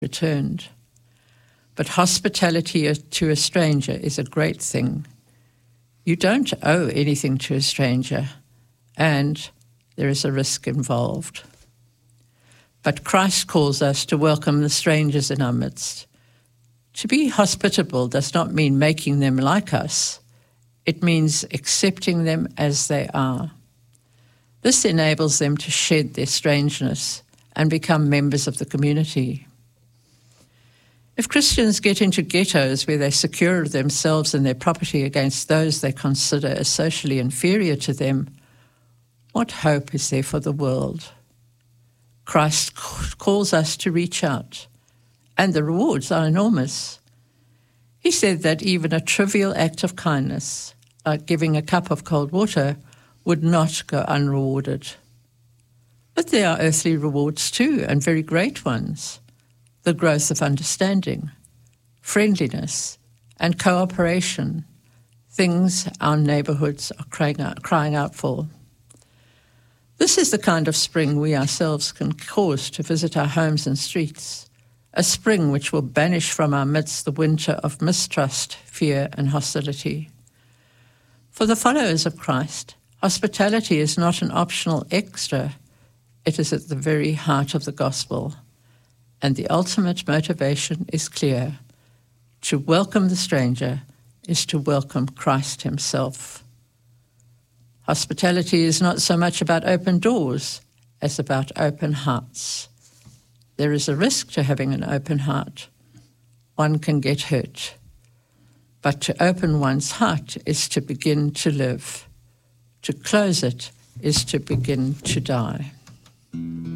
returned. But hospitality to a stranger is a great thing. You don't owe anything to a stranger, and there is a risk involved. But Christ calls us to welcome the strangers in our midst. To be hospitable does not mean making them like us. It means accepting them as they are. This enables them to shed their strangeness and become members of the community. If Christians get into ghettos where they secure themselves and their property against those they consider as socially inferior to them, what hope is there for the world? Christ calls us to reach out, and the rewards are enormous. He said that even a trivial act of kindness, like giving a cup of cold water, would not go unrewarded. But there are earthly rewards too, and very great ones. The growth of understanding, friendliness, and cooperation, things our neighbourhoods are crying out for. This is the kind of spring we ourselves can cause to visit our homes and streets, a spring which will banish from our midst the winter of mistrust, fear, and hostility. For the followers of Christ, hospitality is not an optional extra. It is at the very heart of the gospel. And the ultimate motivation is clear. To welcome the stranger is to welcome Christ himself. Hospitality is not so much about open doors as about open hearts. There is a risk to having an open heart. One can get hurt. But to open one's heart is to begin to live. To close it is to begin to die.